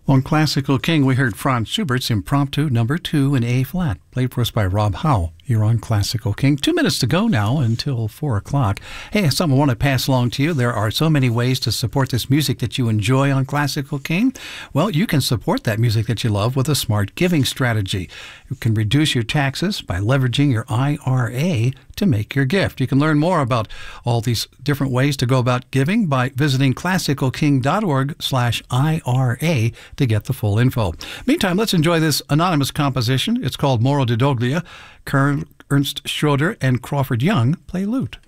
On Classical King, we heard Franz Schubert's Impromptu Number 2 in A-flat, played for us by Rob Howe. You're on Classical King. 2 minutes to go now until 4 o'clock. Hey, something I want to pass along to you. There are so many ways to support this music that you enjoy on Classical King. Well, you can support that music that you love with a smart giving strategy. You can reduce your taxes by leveraging your IRA to make your gift. You can learn more about all these different ways to go about giving by visiting classicalking.org/IRA to get the full info. Meantime, let's enjoy this anonymous composition. It's called Moro di Doglia. Ernst Schroeder and Crawford Young play lute.